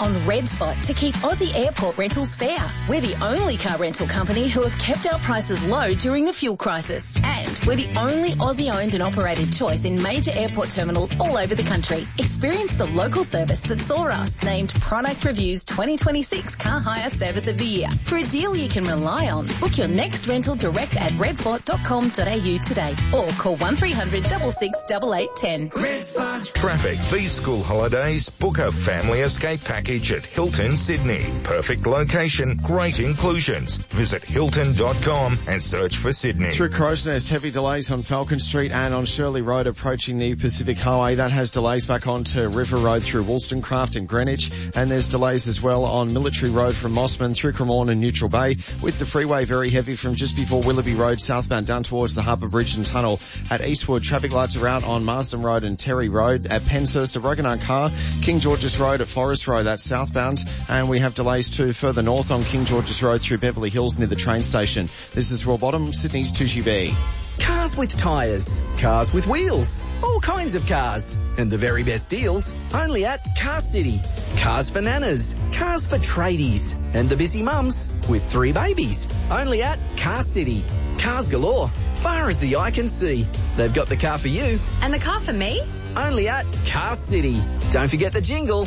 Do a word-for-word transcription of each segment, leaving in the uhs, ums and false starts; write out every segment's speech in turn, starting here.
on Red Spot to keep Aussie airport rentals fair. We're the only car rental company who have kept our prices low during the fuel crisis. And we're the only Aussie-owned and operated choice in major airport terminals all over the country. Experience the local service that saw us named Product Review's twenty twenty-six Car Hire Service of the Year. For a deal you can rely on, book your next rental direct at redspot dot com dot a u today or call one three hundred six six eight eight one zero. Red Spot. Traffic. These school holidays, book a family escape package at Hilton Sydney. Perfect location, great inclusions. Visit hilton dot com and search for Sydney. Through Crow's Nest, heavy delays on Falcon Street and on Shirley Road approaching the Pacific Highway. That has delays back onto River Road through Wollstonecraft and Greenwich. And there's delays as well on Military Road from Mossman through Cremorne and Neutral Bay, with the freeway very heavy from just before Willoughby Road southbound down towards the Harbour Bridge and Tunnel. At Eastwood, traffic lights are out on Marsden Road and Terry Road. At Penshurst, a broken down car. King George's Road at Forest Road, that's southbound. And we have delays too further north on King George's Road through Beverly Hills near the train station. This is Royal Bottom, Sydney's two G B. Cars with tyres, cars with wheels, all kinds of cars. And the very best deals, only at Car City. Cars for nanas, cars for tradies, and the busy mums with three babies. Only at Car City. Cars galore, far as the eye can see. They've got the car for you. And the car for me? Only at Car City. Don't forget the jingle.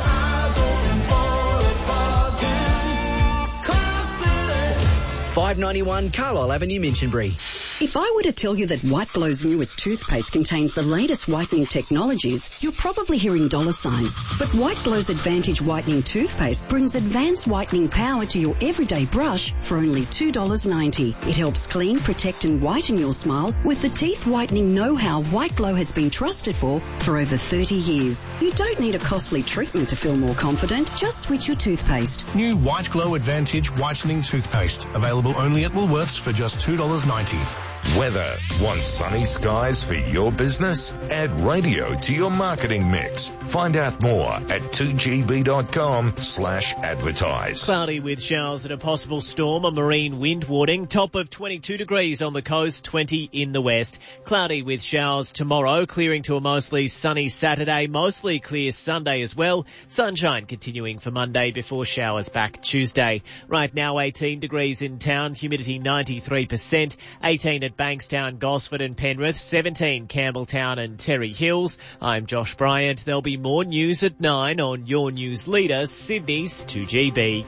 five ninety-one Carlisle Avenue, Minchinbury. If I were to tell you that White Glow's newest toothpaste contains the latest whitening technologies, you're probably hearing dollar signs. But White Glow's Advantage Whitening Toothpaste brings advanced whitening power to your everyday brush for only two dollars ninety. It helps clean, protect and whiten your smile with the teeth whitening know-how White Glow has been trusted for for over thirty years. You don't need a costly treatment to feel more confident. Just switch your toothpaste. New White Glow Advantage Whitening Toothpaste. Available only at Woolworths for just two dollars ninety. Weather. Want sunny skies for your business? Add radio to your marketing mix. Find out more at two g b dot com slash advertise. Cloudy with showers and a possible storm, a marine wind warning. Top of twenty-two degrees on the coast, twenty in the west. Cloudy with showers tomorrow, clearing to a mostly sunny Saturday, mostly clear Sunday as well. Sunshine continuing for Monday before showers back Tuesday. Right now eighteen degrees in town, humidity ninety-three percent, eighteen at Bankstown, Gosford and Penrith, seventeen Campbelltown and Terry Hills. I'm Josh Bryant. There'll be more news at nine on your news leader, Sydney's two G B.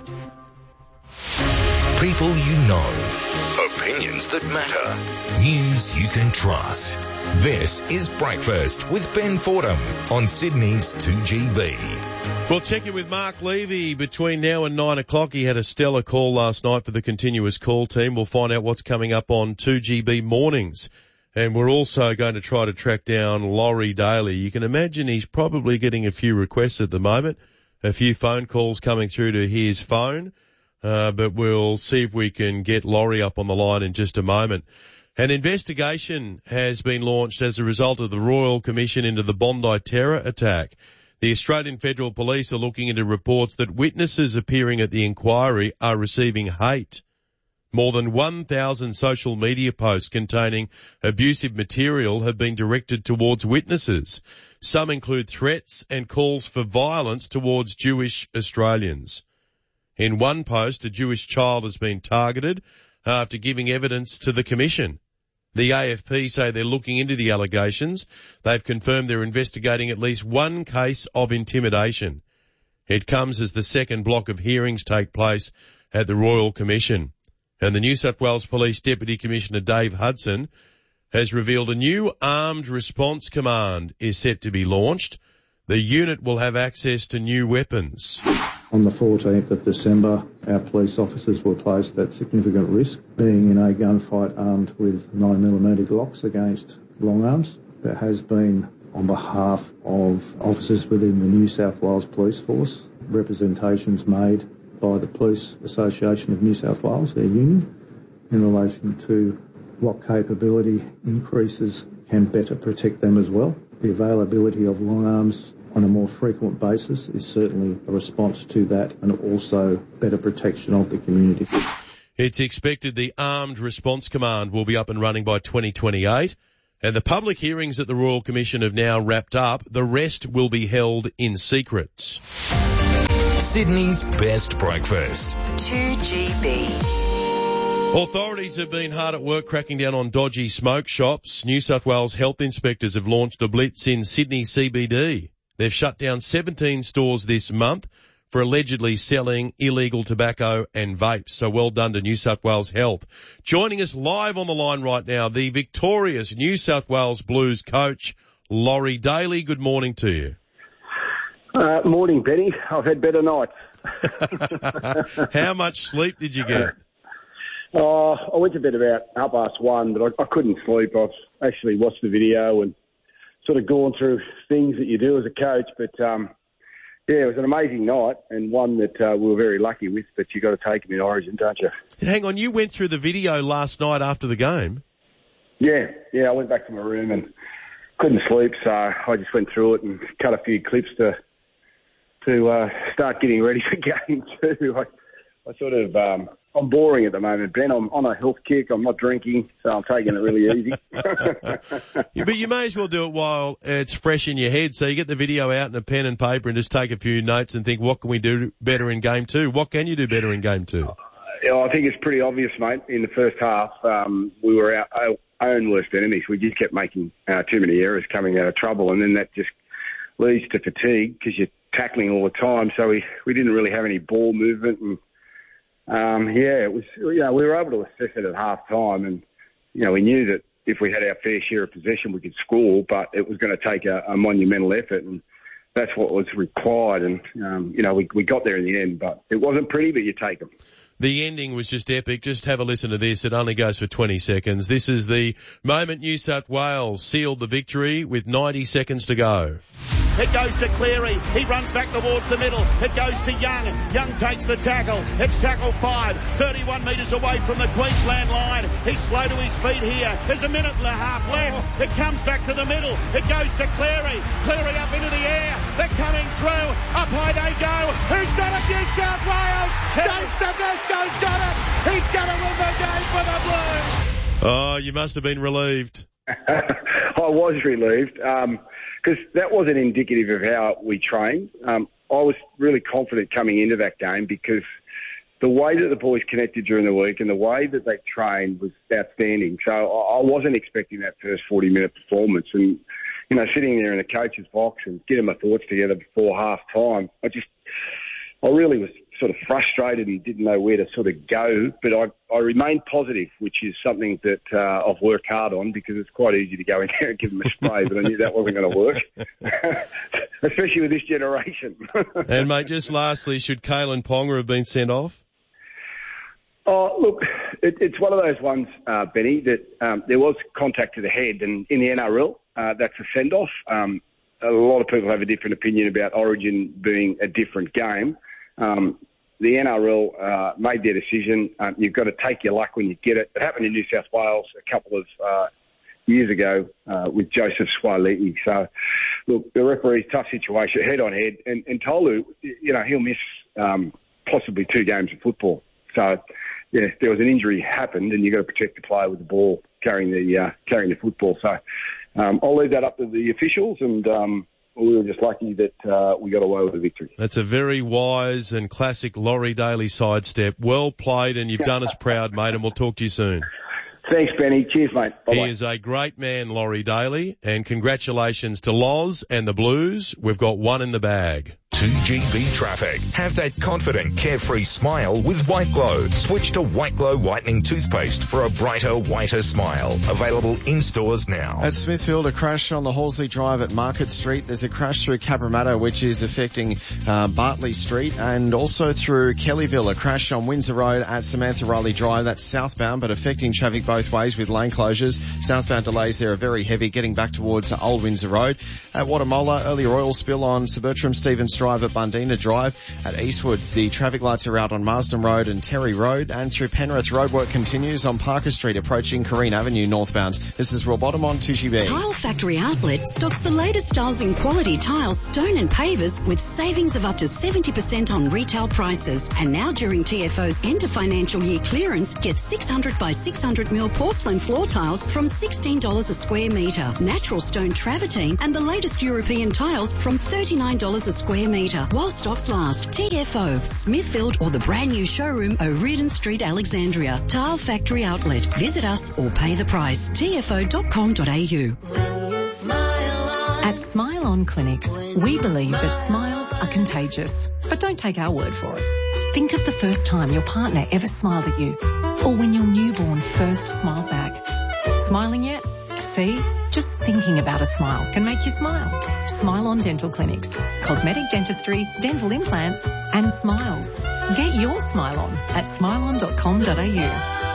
People you know. Opinions that matter. News you can trust. This is Breakfast with Ben Fordham on Sydney's two G B. We'll check in with Mark Levy between now and nine o'clock. He had a stellar call last night for the continuous call team. We'll find out what's coming up on two G B mornings. And we're also going to try to track down Laurie Daly. You can imagine he's probably getting a few requests at the moment, a few phone calls coming through to his phone. Uh, but we'll see if we can get Laurie up on the line in just a moment. An investigation has been launched as a result of the Royal Commission into the Bondi terror attack. The Australian Federal Police are looking into reports that witnesses appearing at the inquiry are receiving hate. More than one thousand social media posts containing abusive material have been directed towards witnesses. Some include threats and calls for violence towards Jewish Australians. In one post, a Jewish child has been targeted after giving evidence to the Commission. The A F P say they're looking into the allegations. They've confirmed they're investigating at least one case of intimidation. It comes as the second block of hearings take place at the Royal Commission. And the New South Wales Police Deputy Commissioner Dave Hudson has revealed a new armed response command is set to be launched. The unit will have access to new weapons. On the fourteenth of December, our police officers were placed at significant risk, being in a gunfight armed with nine millimeter Glocks against long arms. There has been, on behalf of officers within the New South Wales Police Force, representations made by the Police Association of New South Wales, their union, in relation to what capability increases can better protect them as well. The availability of long arms on a more frequent basis is certainly a response to that, and also better protection of the community. It's expected the Armed Response Command will be up and running by twenty twenty-eight, and the public hearings at the Royal Commission have now wrapped up. The rest will be held in secret. Sydney's best breakfast. two G B. Authorities have been hard at work cracking down on dodgy smoke shops. New South Wales health inspectors have launched a blitz in Sydney C B D. They've shut down seventeen stores this month for allegedly selling illegal tobacco and vapes. So well done to New South Wales Health. Joining us live on the line right now, the victorious New South Wales Blues coach, Laurie Daly. Good morning to you. Uh, morning, Benny. I've had better nights. How much sleep did you get? Oh, I went to bed about half past one, but I, I couldn't sleep. I've actually watched the video and sort of gone through things that you do as a coach. But, um, yeah, it was an amazing night and one that uh, we were very lucky with, but you got to take them in Origin, don't you? Hang on, you went through the video last night after the game? Yeah, yeah, I went back to my room and couldn't sleep, so I just went through it and cut a few clips to to uh, start getting ready for game two. I, I sort of... Um, I'm boring at the moment, Ben. I'm on a health kick. I'm not drinking, so I'm taking it really easy. Yeah, but you may as well do it while it's fresh in your head. So you get the video out and a pen and paper and just take a few notes and think, what can we do better in game two? What can you do better in game two? Yeah, I think it's pretty obvious, mate. In the first half, um, we were our, our own worst enemies. We just kept making uh, too many errors, coming out of trouble, and then that just leads to fatigue because you're tackling all the time. So we, we didn't really have any ball movement and Um, yeah, it was, you know, we were able to assess it at half time and, you know, we knew that if we had our fair share of possession, we could score, but it was going to take a, a monumental effort and that's what was required. And, um, you know, we, we got there in the end, but it wasn't pretty, but you take them. The ending was just epic. Just have a listen to this. It only goes for twenty seconds. This is the moment New South Wales sealed the victory with ninety seconds to go. It goes to Cleary. He runs back towards the middle. It goes to Young. Young takes the tackle. It's tackle five. thirty-one metres away from the Queensland line. He's slow to his feet here. There's a minute and a half left. It comes back to the middle. It goes to Cleary. Cleary up into the air. They're coming through. Up high they go. Who's got it? New South Wales. James Tedesco's got it. He's going to win the game for the Blues. Oh, you must have been relieved. I was relieved. Um, Because that wasn't indicative of how we trained. Um, I was really confident coming into that game because the way that the boys connected during the week and the way that they trained was outstanding. So I wasn't expecting that first forty-minute performance. And, you know, sitting there in the coach's box and getting my thoughts together before half-time, I just, I really was sort of frustrated and didn't know where to sort of go. But I, I remained positive, which is something that uh, I've worked hard on because it's quite easy to go in there and give them a spray, but I knew that wasn't going to work, especially with this generation. And, mate, just lastly, should Kalen Ponga have been sent off? Oh, look, it, it's one of those ones, uh, Benny, that um, there was contact to the head, and in the N R L, uh, that's a send-off. Um, a lot of people have a different opinion about Origin being a different game. Um, the N R L uh, made their decision. Um, you've got to take your luck when you get it. It happened in New South Wales a couple of uh, years ago uh, with Joseph Swileti. So, look, the referee's tough situation, head on head. And, and Tolu, you know, he'll miss um, possibly two games of football. So, yeah, there was an injury happened, and you've got to protect the player with the ball carrying the uh, carrying the football. So, um, I'll leave that up to the officials, and um, we were just lucky that uh, we got away with the victory. That's a very wise and classic Laurie Daly sidestep. Well played, and you've done us proud, mate, and we'll talk to you soon. Thanks, Benny. Cheers, mate. Bye-bye. He is a great man, Laurie Daly, and congratulations to Loz and the Blues. We've got one in the bag. two G B traffic. Have that confident, carefree smile with White Glow. Switch to White Glow whitening toothpaste for a brighter, whiter smile. Available in stores now. At Smithfield, a crash on the Horsley Drive at Market Street. There's a crash through Cabramatta, which is affecting uh, Bartley Street, and also through Kellyville, a crash on Windsor Road at Samantha Riley Drive. That's southbound, but affecting traffic both ways with lane closures. Southbound delays there are very heavy, getting back towards Old Windsor Road. At Watamolla, earlier oil spill on Sir Bertram Stevens Drive at Bundina Drive. At Eastwood, the traffic lights are out on Marsden Road and Terry Road, and through Penrith, roadwork continues on Parker Street approaching Corrine Avenue northbound. This is Roy Bottom on two G B. Tile Factory Outlet stocks the latest styles in quality tiles, stone and pavers with savings of up to seventy percent on retail prices. And now during T F O's end of financial year clearance, get six hundred by six hundred mil porcelain floor tiles from sixteen dollars a square metre, natural stone travertine and the latest European tiles from thirty-nine dollars a square metre while stocks last. T F O, Smithfield or the brand new showroom, O'Riordan Street, Alexandria. Tile Factory Outlet. Visit us or pay the price. T F O dot com dot a u. At Smile On Clinics, we believe that smiles are contagious. But don't take our word for it. Think of the first time your partner ever smiled at you, or when your newborn first smiled back. Smiling yet? See? Just thinking about a smile can make you smile. Smile On Dental Clinics. Cosmetic dentistry, dental implants, and smiles. Get your smile on at smile on dot com dot a u.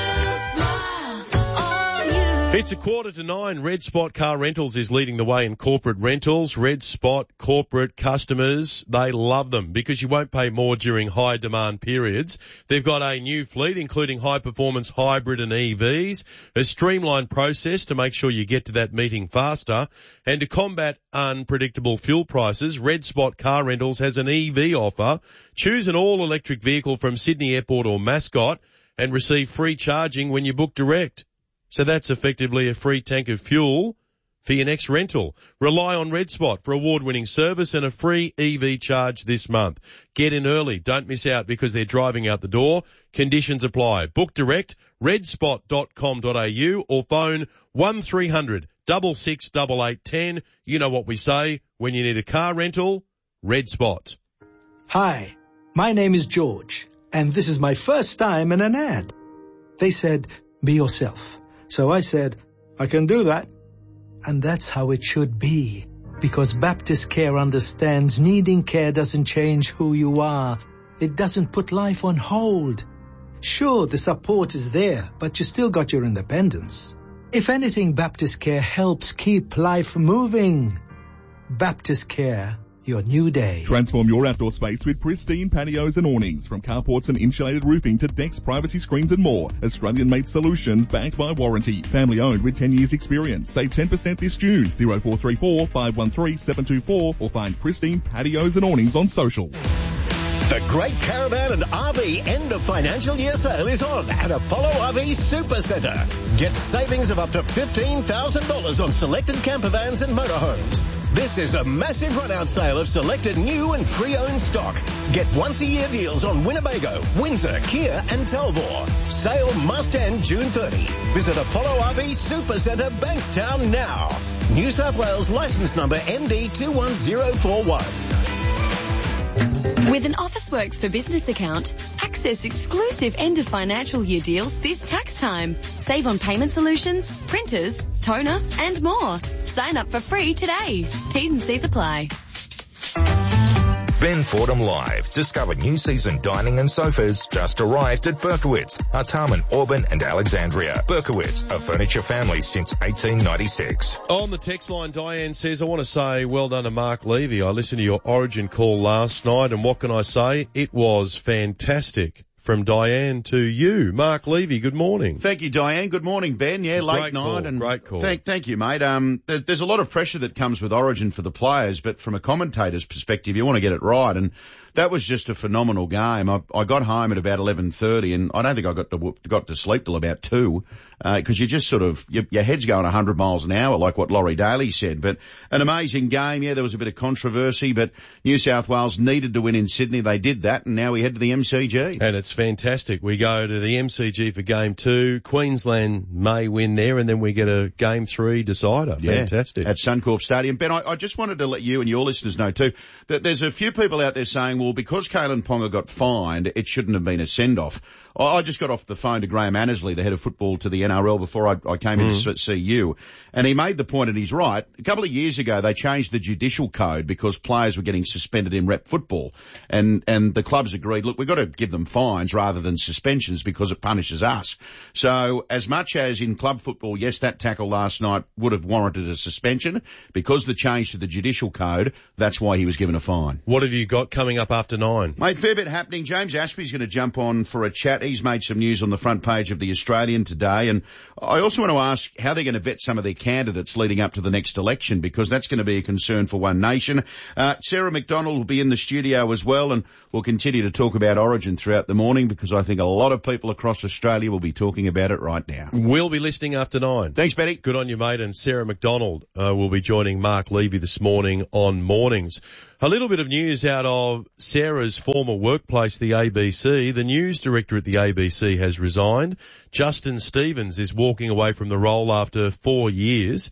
It's a quarter to nine. Red Spot Car Rentals is leading the way in corporate rentals. Red Spot corporate customers, they love them because you won't pay more during high demand periods. They've got a new fleet, including high performance hybrid and E Vs, a streamlined process to make sure you get to that meeting faster, and to combat unpredictable fuel prices, Red Spot Car Rentals has an E V offer. Choose an all electric vehicle from Sydney Airport or Mascot and receive free charging when you book direct. So that's effectively a free tank of fuel for your next rental. Rely on Red Spot for award-winning service and a free E V charge this month. Get in early. Don't miss out because they're driving out the door. Conditions apply. Book direct, red spot dot com dot a u or phone one three hundred, six six eight eight one zero. You know what we say. When you need a car rental, Red Spot. Hi, my name is George, and this is my first time in an ad. They said, be yourself. So I said, I can do that. And that's how it should be. Because Baptist Care understands needing care doesn't change who you are. It doesn't put life on hold. Sure, the support is there, but you still got your independence. If anything, Baptist Care helps keep life moving. Baptist Care. Your new day. Transform your outdoor space with pristine patios and awnings. From carports and insulated roofing to decks, privacy screens and more. Australian-made solutions backed by warranty. Family owned with ten years experience. Save ten percent this June. zero four three four, five one three, seven two four or find Pristine Patios and Awnings on social. The Great Caravan and R V end of financial year sale is on at Apollo R V Supercentre. Get savings of up to fifteen thousand dollars on selected campervans and motorhomes. This is a massive run-out sale of selected new and pre-owned stock. Get once-a-year deals on Winnebago, Windsor, Kia and Talbot. Sale must end June thirtieth. Visit Apollo R V Supercentre, Bankstown now. New South Wales licence number M D two one zero four one. With an Officeworks for Business account, access exclusive end of financial year deals this tax time. Save on payment solutions, printers, toner and more. Sign up for free today. T's and C's apply. Ben Fordham Live. Discover new season dining and sofas just arrived at Berkowitz, Artarmon, Auburn and Alexandria. Berkowitz, a furniture family since eighteen ninety-six. On the text line, Diane says, I want to say well done to Mark Levy. I listened to your Origin call last night and what can I say? It was fantastic. From Diane to you. Mark Levy, good morning. Thank you, Diane. Good morning, Ben. Yeah, late Great night. Call. and Great call. Thank, thank you, mate. Um, there, there's a lot of pressure that comes with Origin for the players, but from a commentator's perspective, you want to get it right. And that was just a phenomenal game. I, I got home at about eleven thirty, and I don't think I got to got to sleep till about two, because uh, you just sort of your, your head's going one hundred miles an hour, like what Laurie Daly said. But an amazing game. Yeah, there was a bit of controversy, but New South Wales needed to win in Sydney. They did that, and now we head to the M C G. And it's fantastic. We go to the M C G for game two. Queensland may win there, and then we get a game three decider. Yeah, fantastic. At Suncorp Stadium. Ben, I, I just wanted to let you and your listeners know too that there's a few people out there saying, well, because Kalen Ponga got fined, it shouldn't have been a send-off. I just got off the phone to Graham Annesley, the head of football to the N R L, before I, I came mm. in to see you. And he made the point, and he's right. A couple of years ago, they changed the judicial code because players were getting suspended in rep football. And, and the clubs agreed, look, we've got to give them fines rather than suspensions because it punishes us. So as much as in club football, yes, that tackle last night would have warranted a suspension, because the change to the judicial code, that's why he was given a fine. What have you got coming up after nine. Mate, fair bit happening. James Ashby's going to jump on for a chat. He's made some news on the front page of the Australian today. And I also want to ask how they're going to vet some of their candidates leading up to the next election, because that's going to be a concern for One Nation. Uh, Sarah McDonald will be in the studio as well, and we'll continue to talk about Origin throughout the morning, because I think a lot of people across Australia will be talking about it right now. We'll be listening after nine. Thanks, Betty. Good on you, mate. And Sarah McDonald uh, will be joining Mark Levy this morning on Mornings. A little bit of news out of Sarah's former workplace, the A B C. The news director at the A B C has resigned. Justin Stevens is walking away from the role after four years.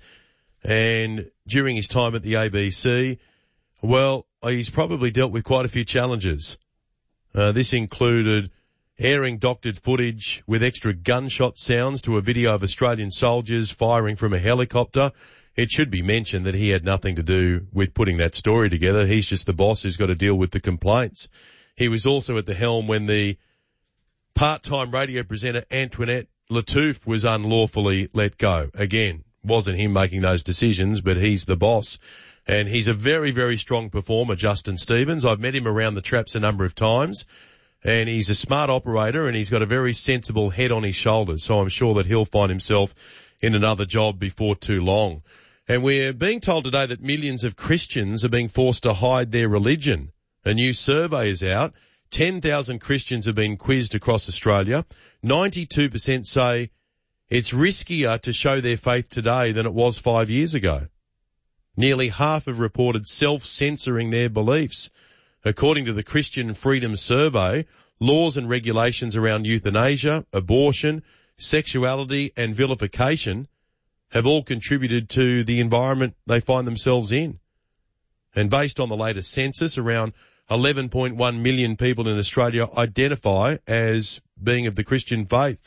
And during his time at the A B C, well, he's probably dealt with quite a few challenges. Uh, this included airing doctored footage with extra gunshot sounds to a video of Australian soldiers firing from a helicopter. It should be mentioned that he had nothing to do with putting that story together. He's just the boss who's got to deal with the complaints. He was also at the helm when the part-time radio presenter Antoinette Lattouf was unlawfully let go. Again, wasn't him making those decisions, but he's the boss. And he's a very, very strong performer, Justin Stevens. I've met him around the traps a number of times. And he's a smart operator, and he's got a very sensible head on his shoulders. So I'm sure that he'll find himself in another job before too long. And we're being told today that millions of Christians are being forced to hide their religion. A new survey is out. ten thousand Christians have been quizzed across Australia. ninety-two percent say it's riskier to show their faith today than it was five years ago. Nearly half have reported self-censoring their beliefs. According to the Christian Freedom Survey, laws and regulations around euthanasia, abortion, sexuality and vilification have all contributed to the environment they find themselves in. And based on the latest census, around eleven point one million people in Australia identify as being of the Christian faith.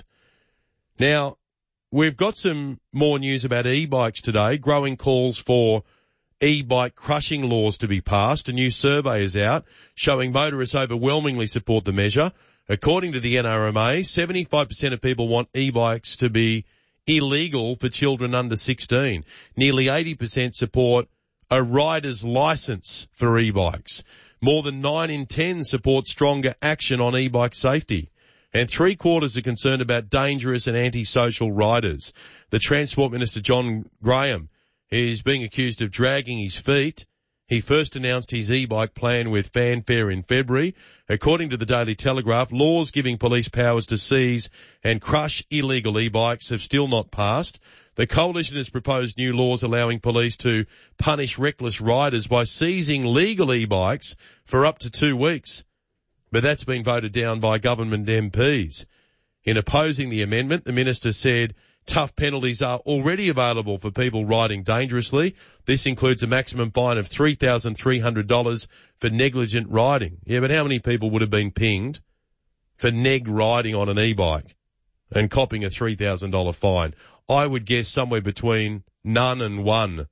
Now, we've got some more news about e-bikes today. Growing calls for e-bike crushing laws to be passed. A new survey is out showing motorists overwhelmingly support the measure. According to the N R M A, seventy-five percent of people want e-bikes to be illegal for children under sixteen. Nearly eighty percent support a rider's license for e-bikes. More than nine in ten support stronger action on e-bike safety. And three quarters are concerned about dangerous and antisocial riders. The Transport Minister, John Graham, is being accused of dragging his feet. He first announced his e-bike plan with fanfare in February. According to the Daily Telegraph, laws giving police powers to seize and crush illegal e-bikes have still not passed. The Coalition has proposed new laws allowing police to punish reckless riders by seizing legal e-bikes for up to two weeks. But that's been voted down by government M Ps. In opposing the amendment, the minister said tough penalties are already available for people riding dangerously. This includes a maximum fine of three thousand three hundred dollars for negligent riding. Yeah, but how many people would have been pinged for neg riding on an e-bike and copping a three thousand dollars fine? I would guess somewhere between none and one.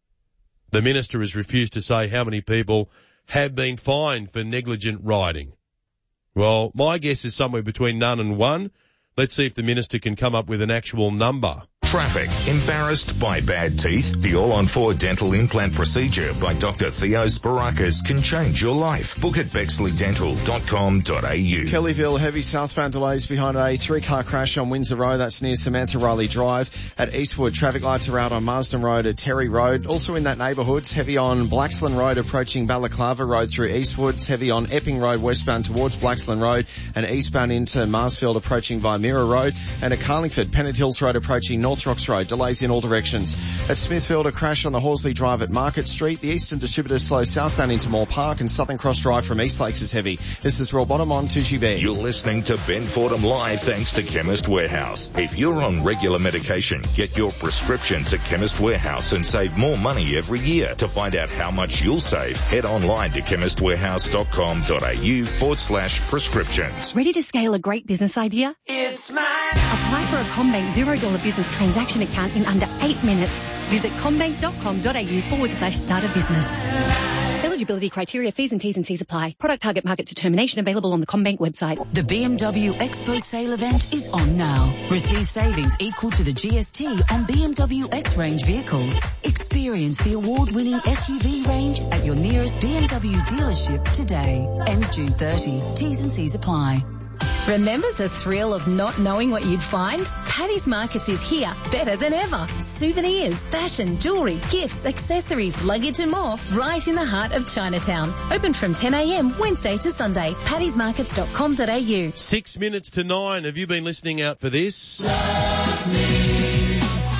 The minister has refused to say how many people have been fined for negligent riding. Well, my guess is somewhere between none and one. Let's see if the minister can come up with an actual number. Traffic. Embarrassed by bad teeth? The all-on-four dental implant procedure by Doctor Theo Sparakis can change your life. Book at bexley dental dot com dot a u. Kellyville, heavy southbound delays behind a three-car crash on Windsor Road. That's near Samantha Riley Drive. At Eastwood, traffic lights are out on Marsden Road at Terry Road. Also in that neighbourhood, heavy on Blaxland Road approaching Balaclava Road through Eastwoods. Heavy on Epping Road westbound towards Blaxland Road and eastbound into Marsfield approaching Vimera Road. And at Carlingford, Pennant Hills Road approaching North Rocks Road. Delays in all directions. At Smithfield, a crash on the Horsley Drive at Market Street. The Eastern Distributor slows southbound into Moore Park, and Southern Cross Drive from East Lakes is heavy. This is Royal Bottom on two G B. You're listening to Ben Fordham Live thanks to Chemist Warehouse. If you're on regular medication, get your prescriptions at Chemist Warehouse and save more money every year. To find out how much you'll save, head online to chemist warehouse dot com dot a u forward slash prescriptions. Ready to scale a great business idea? It's mine. Apply for a CommBank zero dollar business transaction account in under eight minutes. Visit commbank dot com dot a u forward slash start a business. Eligibility criteria, fees and T's and C's apply. Product target market determination available on the CommBank website. The B M W Expo sale event is on now. Receive savings equal to the G S T on B M W X-Range vehicles. Experience the award-winning S U V range at your nearest B M W dealership today. Ends June thirtieth. T's and C's apply. Remember the thrill of not knowing what you'd find? Paddy's Markets is here, better than ever. Souvenirs, fashion, jewellery, gifts, accessories, luggage and more, right in the heart of Chinatown. Open from ten a m Wednesday to Sunday. paddys markets dot com dot a u. Six minutes to nine. Have you been listening out for this? Love me,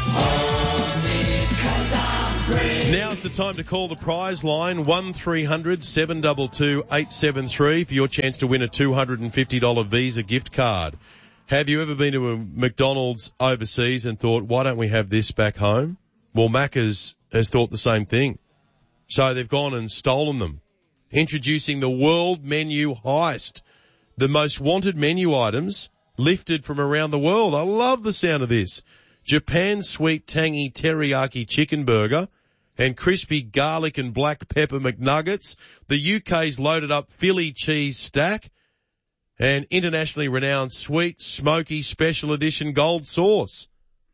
hold me, 'cause I'm free. Now's the time to call the prize line, one three hundred seven two two eight seven three, for your chance to win a two hundred fifty dollars Visa gift card. Have you ever been to a McDonald's overseas and thought, why don't we have this back home? Well, Macca's has thought the same thing. So they've gone and stolen them. Introducing the World Menu Heist. The most wanted menu items lifted from around the world. I love the sound of this. Japan's sweet tangy teriyaki chicken burger and crispy garlic and black pepper McNuggets. The U K's loaded up Philly cheese stack and internationally renowned sweet, smoky, special edition gold sauce.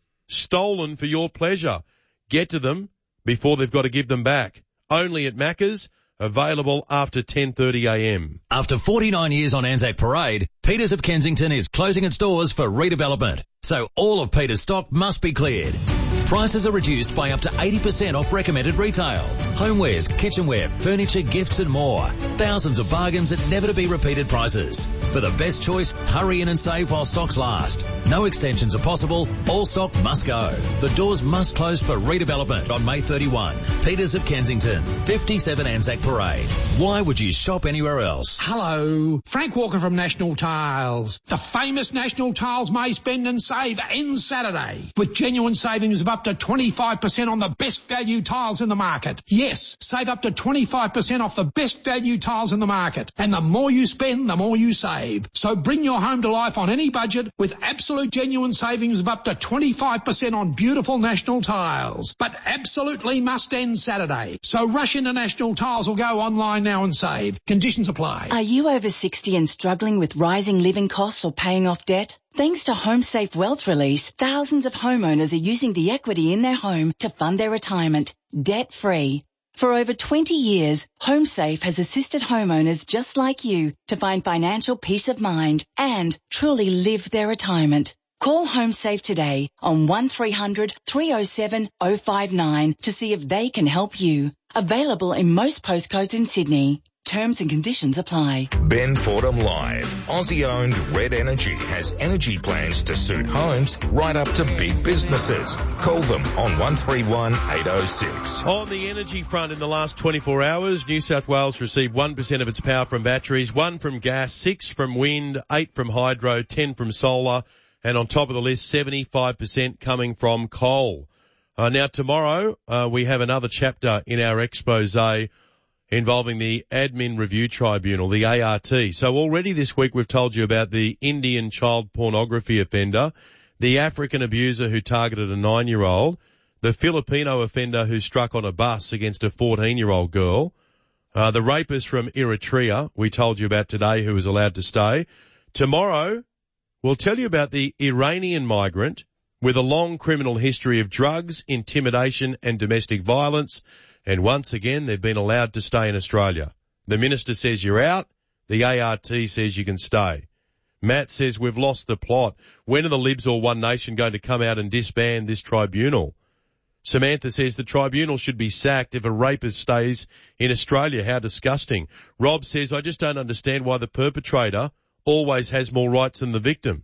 Stolen for your pleasure. Get to them before they've got to give them back. Only at Macca's. Available after ten thirty a m. After forty-nine years on Anzac Parade, Peters of Kensington is closing its doors for redevelopment. So all of Peters stock must be cleared. Prices are reduced by up to eighty percent off recommended retail. Homewares, kitchenware, furniture, gifts and more. Thousands of bargains at never to be repeated prices. For the best choice, hurry in and save while stocks last. No extensions are possible. All stock must go. The doors must close for redevelopment on May thirty-first. Peters of Kensington, fifty-seven Anzac Parade. Why would you shop anywhere else? Hello, Frank Walker from National Tiles. The famous National Tiles May Spend and Save ends Saturday with genuine savings of up to twenty-five percent on the best value tiles in the market. Yes, save up to twenty-five percent off the best value tiles in the market. And the more you spend, the more you save. So bring your home to life on any budget with absolute genuine savings of up to twenty-five percent on beautiful National Tiles. But absolutely must end Saturday. So rush into National Tiles or go online now and save. Conditions apply. Are you over sixty and struggling with rising living costs or paying off debt? Thanks to HomeSafe Wealth Release, thousands of homeowners are using the equity in their home to fund their retirement, debt-free. For over twenty years, HomeSafe has assisted homeowners just like you to find financial peace of mind and truly live their retirement. Call HomeSafe today on one three hundred three oh seven oh five nine to see if they can help you. Available in most postcodes in Sydney. Terms and conditions apply. Ben Fordham Live. Aussie-owned Red Energy has energy plans to suit homes right up to big businesses. Call them on one three one eight oh six. On the energy front in the last twenty-four hours, New South Wales received one percent of its power from batteries, one from gas, six from wind, eight from hydro, ten from solar, and on top of the list, seventy-five percent coming from coal. Uh, now tomorrow, uh, we have another chapter in our expose involving the Admin Review Tribunal, the A R T. So already this week we've told you about the Indian child pornography offender, the African abuser who targeted a nine-year-old, the Filipino offender who struck on a bus against a fourteen-year-old girl, uh, the rapist from Eritrea we told you about today who was allowed to stay. Tomorrow we'll tell you about the Iranian migrant with a long criminal history of drugs, intimidation and domestic violence. And once again, they've been allowed to stay in Australia. The minister says you're out. The A R T says you can stay. Matt says we've lost the plot. When are the Libs or One Nation going to come out and disband this tribunal? Samantha says the tribunal should be sacked if a rapist stays in Australia. How disgusting. Rob says I just don't understand why the perpetrator always has more rights than the victim.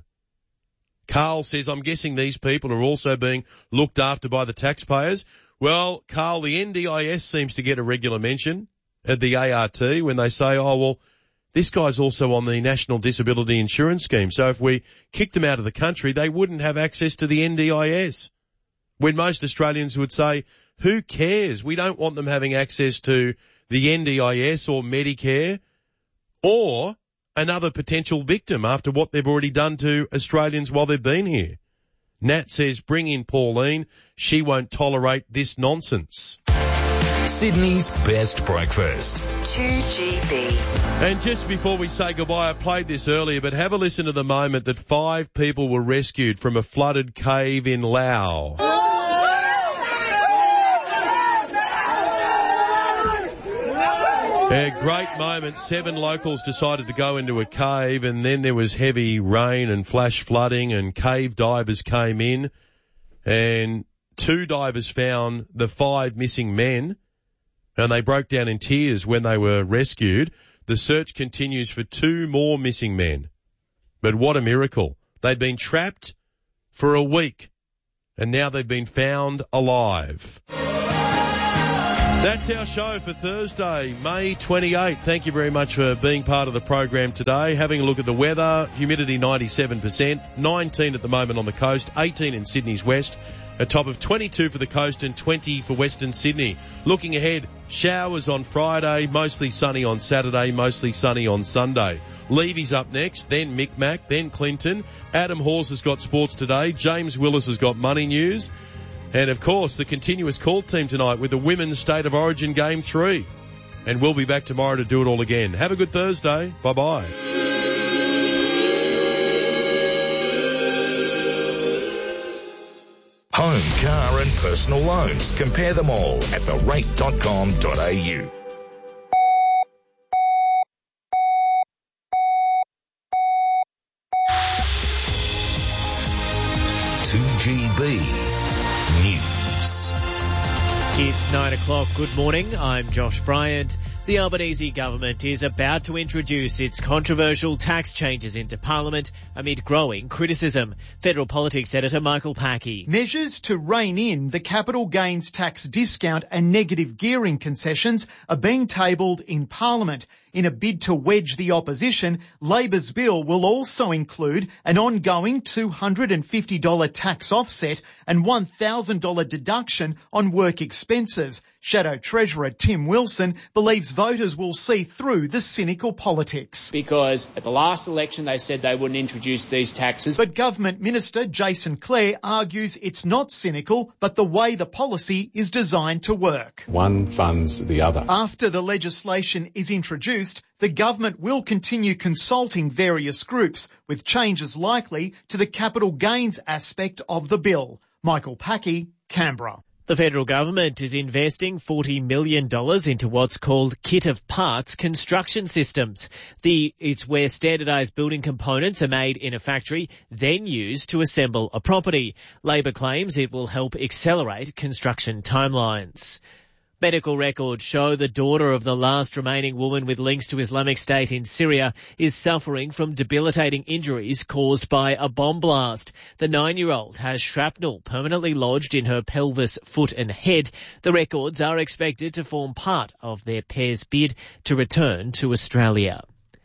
Carl says I'm guessing these people are also being looked after by the taxpayers. Well, Carl, the N D I S seems to get a regular mention at the A R T when they say, oh, well, this guy's also on the National Disability Insurance Scheme. So if we kicked them out of the country, they wouldn't have access to the N D I S. When most Australians would say, who cares? We don't want them having access to the N D I S or Medicare or another potential victim after what they've already done to Australians while they've been here. Nat says, bring in Pauline. She won't tolerate this nonsense. Sydney's best breakfast. two G B. And just before we say goodbye, I played this earlier, but have a listen to the moment that five people were rescued from a flooded cave in Laos. A great moment. Seven locals decided to go into a cave, and then there was heavy rain and flash flooding, and cave divers came in, and two divers found the five missing men, and they broke down in tears when they were rescued. The search continues for two more missing men. But what a miracle. They'd been trapped for a week, and now they've been found alive. That's our show for Thursday, May twenty-eighth. Thank you very much for being part of the program today. Having a look at the weather, humidity ninety-seven percent, nineteen at the moment on the coast, eighteen in Sydney's west, a top of twenty-two for the coast and twenty for Western Sydney. Looking ahead, showers on Friday, mostly sunny on Saturday, mostly sunny on Sunday. Levy's up next, then Mick Mac, then Clinton. Adam Hawes has got sports today. James Willis has got money news. And, of course, the continuous call team tonight with the Women's State of Origin Game three. And we'll be back tomorrow to do it all again. Have a good Thursday. Bye-bye. Home, car and personal loans. Compare them all at the rate dot com dot a u. two G B News. It's nine o'clock. Good morning. I'm Josh Bryant. The Albanese government is about to introduce its controversial tax changes into Parliament amid growing criticism. Federal Politics Editor Michael Packey. Measures to rein in the capital gains tax discount and negative gearing concessions are being tabled in Parliament. In a bid to wedge the opposition, Labor's bill will also include an ongoing two hundred fifty dollars tax offset and one thousand dollars deduction on work expenses. Shadow Treasurer Tim Wilson believes voters will see through the cynical politics. Because at the last election they said they wouldn't introduce these taxes. But Government Minister Jason Clare argues it's not cynical, but the way the policy is designed to work. One funds the other. After the legislation is introduced, the government will continue consulting various groups, with changes likely to the capital gains aspect of the bill. Michael Packey, Canberra. The federal government is investing forty million dollars into what's called kit of parts construction systems. The, it's where standardised building components are made in a factory, then used to assemble a property. Labor claims it will help accelerate construction timelines. Medical records show the daughter of the last remaining woman with links to Islamic State in Syria is suffering from debilitating injuries caused by a bomb blast. The nine-year-old has shrapnel permanently lodged in her pelvis, foot and head. The records are expected to form part of their pair's bid to return to Australia.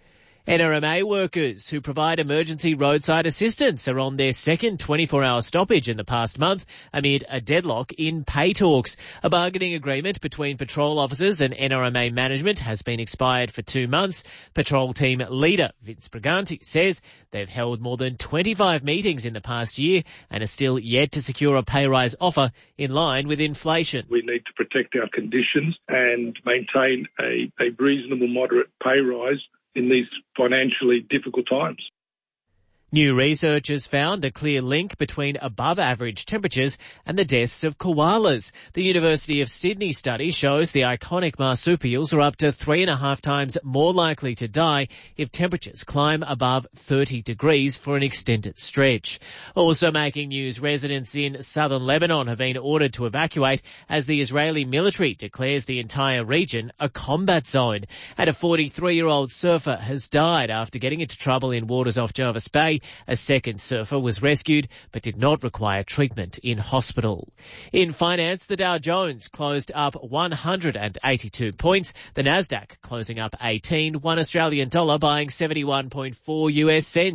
N R M A workers who provide emergency roadside assistance are on their second twenty-four hour stoppage in the past month amid a deadlock in pay talks. A bargaining agreement between patrol officers and N R M A management has been expired for two months. Patrol team leader Vince Briganti says they've held more than twenty-five meetings in the past year and are still yet to secure a pay rise offer in line with inflation. We need to protect our conditions and maintain a, a reasonable, moderate pay rise in these financially difficult times. New research has found a clear link between above average temperatures and the deaths of koalas. The University of Sydney study shows the iconic marsupials are up to three and a half times more likely to die if temperatures climb above thirty degrees for an extended stretch. Also making news, residents in southern Lebanon have been ordered to evacuate as the Israeli military declares the entire region a combat zone. And a forty-three-year-old surfer has died after getting into trouble in waters off Jervis Bay. A second surfer was rescued but did not require treatment in hospital. In finance, the Dow Jones closed up one hundred eighty-two points. The Nasdaq closing up eighteen, one Australian dollar buying seventy-one point four U S cents.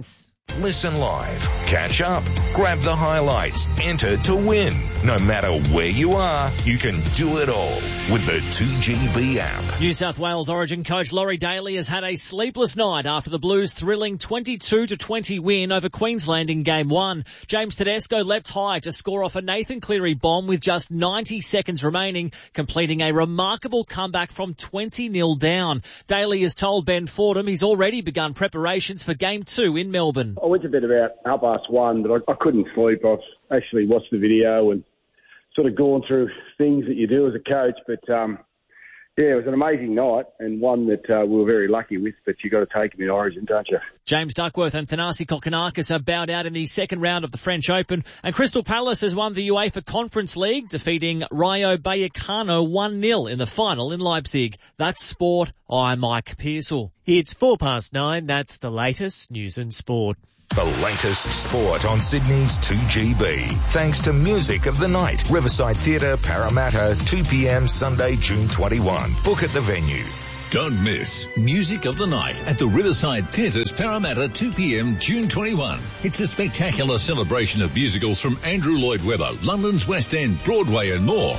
Listen live, catch up, grab the highlights, enter to win. No matter where you are, you can do it all with the two G B app. New South Wales Origin coach Laurie Daly has had a sleepless night after the Blues' thrilling twenty-two to twenty win over Queensland in Game one. James Tedesco leapt high to score off a Nathan Cleary bomb with just ninety seconds remaining, completing a remarkable comeback from twenty nil down. Daly has told Ben Fordham he's already begun preparations for Game two in Melbourne. I went to bed about half past one, but I, I couldn't sleep. I've actually watched the video and sort of gone through things that you do as a coach. But, um, yeah, it was an amazing night and one that uh, we were very lucky with, but you've got to take him in Origin, don't you? James Duckworth and Thanasi Kokkinakis have bowed out in the second round of the French Open, and Crystal Palace has won the UEFA Conference League, defeating Rayo Vallecano one nil in the final in Leipzig. That's sport. I'm Mike Pearsall. It's four past nine. That's the latest news and sport. The latest sport on Sydney's two G B. Thanks to Music of the Night, Riverside Theatre, Parramatta, two p.m. Sunday, June twenty-first. Book at the venue. Don't miss Music of the Night at the Riverside Theatres, Parramatta, two p.m. June twenty-first. It's a spectacular celebration of musicals from Andrew Lloyd Webber, London's West End, Broadway and more.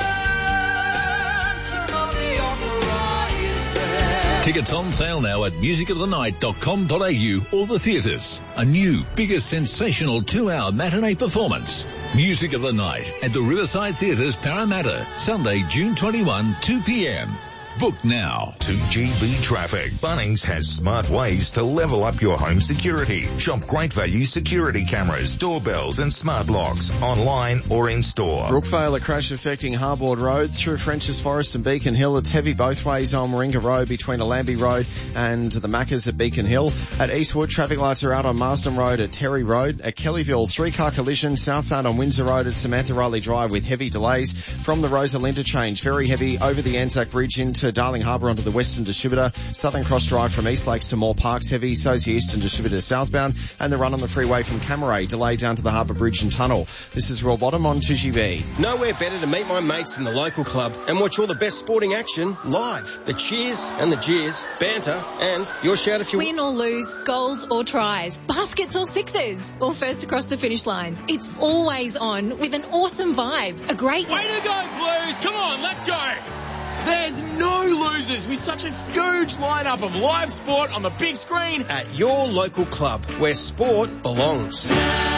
Tickets on sale now at music of the night dot com dot a u or the theatres. A new, bigger, sensational two-hour matinee performance. Music of the Night at the Riverside Theatres, Parramatta, Sunday, June twenty-first, two p.m. Book now. two G B traffic. Bunnings has smart ways to level up your home security. Shop great value security cameras, doorbells and smart locks online or in store. Brookvale, a crash affecting Harbord Road through French's Forest and Beacon Hill. It's heavy both ways on Warringah Road between Alambie Road and the Maccas at Beacon Hill. At Eastwood, traffic lights are out on Marsden Road at Terry Road. At Kellyville, three-car collision southbound on Windsor Road at Samantha Riley Drive with heavy delays from the Rosal interchange. Very heavy over the Anzac Bridge into Darling Harbour onto the Western Distributor. Southern Cross Drive from East Lakes to Moore Parks heavy. So's the Eastern Distributor southbound. And the run on the freeway from Camaray delayed down to the Harbour Bridge and Tunnel. This is Royal Bottom on two G B. Nowhere better to meet my mates in the local club and watch all the best sporting action live. The cheers and the jeers, banter, and your shout if you win or lose, goals or tries, baskets or sixes, or first across the finish line. It's always on with an awesome vibe. A great way to go, Blues! Come on, let's go! There's no losers with such a huge lineup of live sport on the big screen at your local club where sport belongs.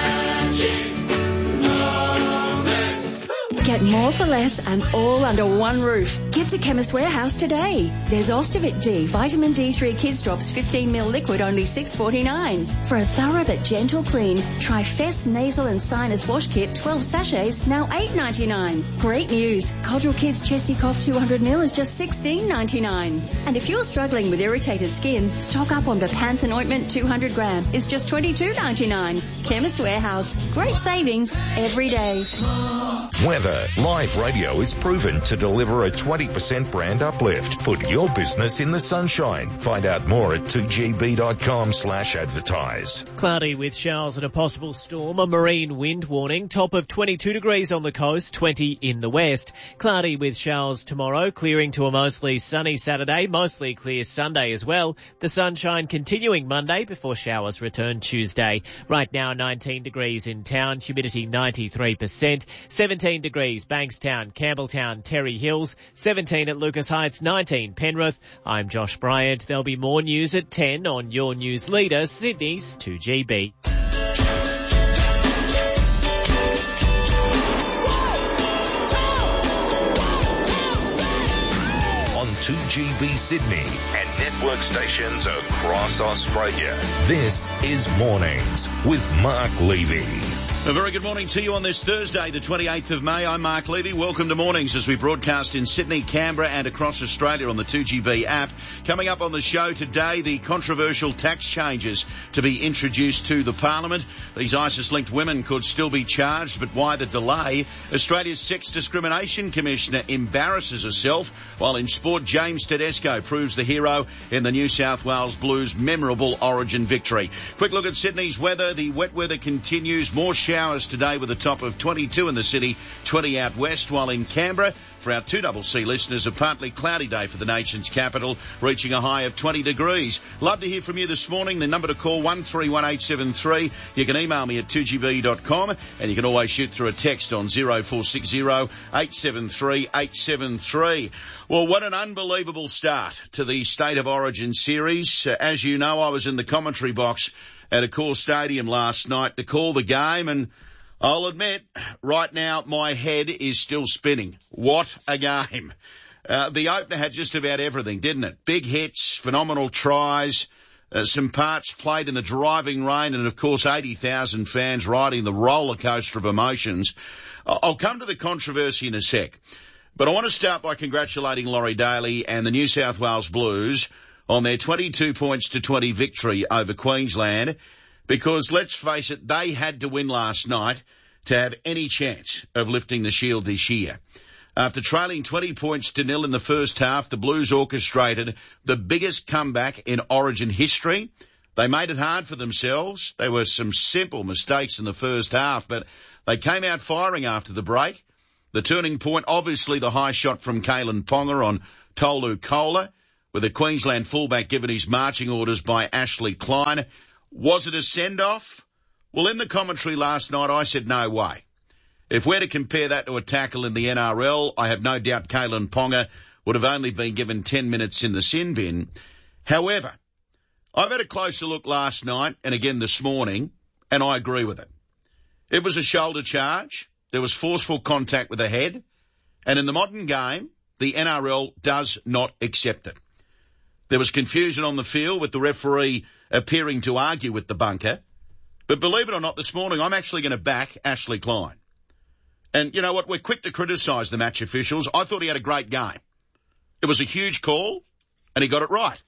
Get more for less and all under one roof. Get to Chemist Warehouse today. There's Ostivit D, Vitamin D three Kids Drops fifteen milliliter liquid, only six forty-nine. For a thorough but gentle clean, try Fess Nasal and Sinus Wash Kit, twelve sachets, now eight ninety-nine. Great news. Codral Kids Chesty Cough two hundred milliliters is just sixteen ninety-nine. And if you're struggling with irritated skin, stock up on Bepanthen Ointment two hundred gram. It's just twenty-two ninety-nine. Chemist Warehouse. Great savings every day. Weather. Live radio is proven to deliver a twenty percent brand uplift. Put your business in the sunshine. Find out more at two g b dot com slash advertise. Cloudy with showers and a possible storm. A marine wind warning. Top of twenty-two degrees on the coast, twenty in the west. Cloudy with showers tomorrow, clearing to a mostly sunny Saturday, mostly clear Sunday as well. The sunshine continuing Monday before showers return Tuesday. Right now nineteen degrees in town, humidity ninety-three percent, seventeen degrees Bankstown, Campbelltown, Terry Hills, seventeen at Lucas Heights, nineteen Penrith. I'm Josh Bryant. There'll be more news at ten on your news leader, Sydney's two G B. On two G B Sydney and network stations across Australia. This is Mornings with Mark Levy. A very good morning to you on this Thursday, the twenty-eighth of May. I'm Mark Levy. Welcome to Mornings as we broadcast in Sydney, Canberra and across Australia on the two G B app. Coming up on the show today, the controversial tax changes to be introduced to the Parliament. These ISIS-linked women could still be charged, but why the delay? Australia's Sex Discrimination Commissioner embarrasses herself, while in sport, James Tedesco proves the hero in the New South Wales Blues' memorable Origin victory. Quick look at Sydney's weather. The wet weather continues. More showers showers today with a top of twenty-two in the city, twenty out west, while in Canberra, for our two C C listeners, a partly cloudy day for the nation's capital, reaching a high of twenty degrees. Love to hear from you this morning. The number to call, one three one eight seven three. You can email me at two g b dot com, and you can always shoot through a text on zero four six zero eight seven three eight seven three. Well, what an unbelievable start to the State of Origin series. Uh, as you know, I was in the commentary box at Accor Stadium last night to call the game, and I'll admit, right now, my head is still spinning. What a game. Uh, the opener had just about everything, didn't it? Big hits, phenomenal tries, uh, some parts played in the driving rain, and of course eighty thousand fans riding the roller coaster of emotions. I'll come to the controversy in a sec, but I want to start by congratulating Laurie Daly and the New South Wales Blues on their twenty-two points to twenty victory over Queensland, because let's face it, they had to win last night to have any chance of lifting the shield this year. After trailing twenty points to nil in the first half, the Blues orchestrated the biggest comeback in Origin history. They made it hard for themselves. There were some simple mistakes in the first half, but they came out firing after the break. The turning point, obviously the high shot from Kalen Ponga on Tolu Kola, with a Queensland fullback given his marching orders by Ashley Klein. Was it a send-off? Well, in the commentary last night, I said no way. If we're to compare that to a tackle in the N R L, I have no doubt Kalen Ponga would have only been given ten minutes in the sin bin. However, I've had a closer look last night and again this morning, and I agree with it. It was a shoulder charge. There was forceful contact with the head. And in the modern game, the N R L does not accept it. There was confusion on the field with the referee appearing to argue with the bunker. But believe it or not, this morning I'm actually going to back Ashley Klein. And you know what? We're quick to criticise the match officials. I thought he had a great game. It was a huge call, and he got it right.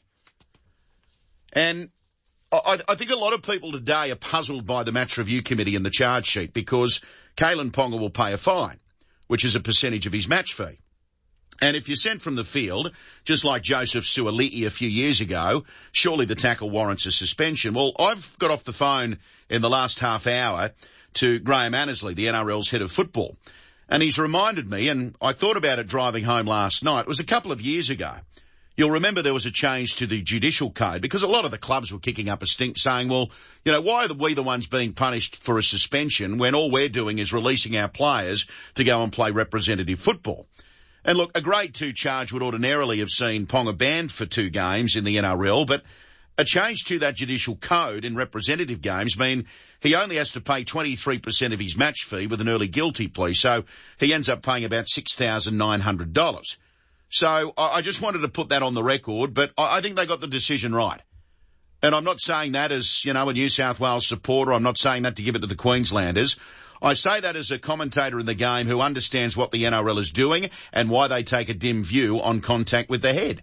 And I, I think a lot of people today are puzzled by the match review committee and the charge sheet, because Kalen Ponga will pay a fine, which is a percentage of his match fee. And if you're sent from the field, just like Joseph Suoli'i a few years ago, surely the tackle warrants a suspension. Well, I've got off the phone in the last half hour to Graham Annesley, the N R L's head of football. And he's reminded me, and I thought about it driving home last night, it was a couple of years ago. You'll remember there was a change to the judicial code, because a lot of the clubs were kicking up a stink saying, well, you know, why are we the ones being punished for a suspension when all we're doing is releasing our players to go and play representative football? And look, a grade two charge would ordinarily have seen Ponga banned for two games in the N R L, but a change to that judicial code in representative games mean he only has to pay twenty-three percent of his match fee with an early guilty plea, so he ends up paying about six thousand nine hundred dollars. So I just wanted to put that on the record, but I think they got the decision right. And I'm not saying that as, you know, a New South Wales supporter. I'm not saying that to give it to the Queenslanders. I say that as a commentator in the game who understands what the N R L is doing and why they take a dim view on contact with the head.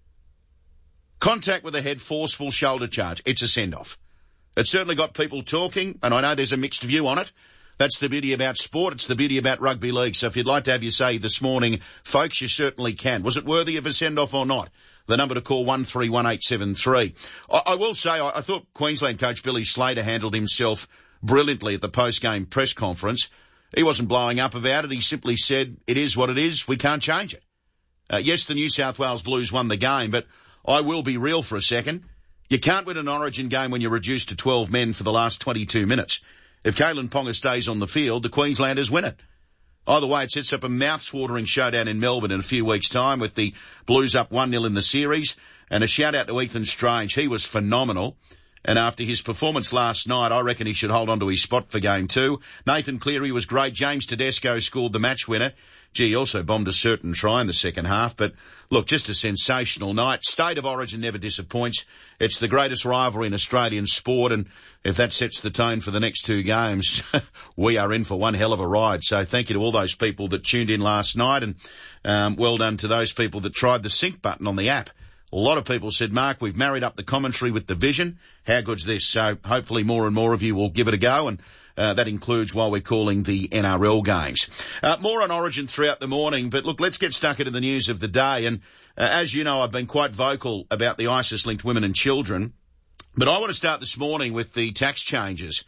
Contact with the head, forceful shoulder charge. It's a send-off. It certainly got people talking, and I know there's a mixed view on it. That's the beauty about sport. It's the beauty about rugby league. So if you'd like to have your say this morning, folks, you certainly can. Was it worthy of a send-off or not? The number to call, one three one eight seven three. I, I will say, I, I thought Queensland coach Billy Slater handled himself brilliantly at the post-game press conference. He wasn't blowing up about it. He simply said, it is what it is. We can't change it. Uh, yes, the New South Wales Blues won the game, but I will be real for a second. You can't win an Origin game when you're reduced to twelve men for the last twenty-two minutes. If Kalen Ponga stays on the field, the Queenslanders win it. Either way, it sets up a mouth-watering showdown in Melbourne in a few weeks' time with the Blues up one nil in the series. And a shout-out to Ethan Strange. He was phenomenal. And after his performance last night, I reckon he should hold on to his spot for game two. Nathan Cleary was great. James Tedesco scored the match winner. Gee, he also bombed a certain try in the second half. But look, just a sensational night. State of Origin never disappoints. It's the greatest rivalry in Australian sport. And if that sets the tone for the next two games, we are in for one hell of a ride. So thank you to all those people that tuned in last night. And um, well done to those people that tried the sync button on the app. A lot of people said, Mark, we've married up the commentary with the vision. How good's this? So hopefully more and more of you will give it a go, and uh, that includes while we're calling the N R L games. Uh, more on Origin throughout the morning, but look, let's get stuck into the news of the day. And uh, as you know, I've been quite vocal about the ISIS-linked women and children, but I want to start this morning with the tax changes,